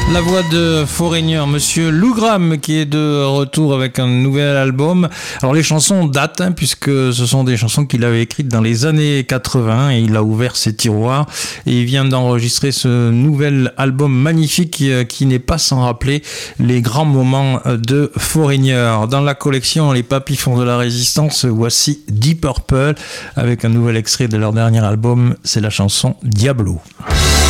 La voix de Foreigner, monsieur Lou Gramm, qui est de retour avec un nouvel album. Alors les chansons datent, puisque ce sont des chansons qu'il avait écrites dans les années 80 et il a ouvert ses tiroirs et il vient d'enregistrer ce nouvel album magnifique qui n'est pas sans rappeler les grands moments de Foreigner. Dans la collection Les Papis font de la résistance, voici Deep Purple avec un nouvel extrait de leur dernier album, c'est la chanson Diablo.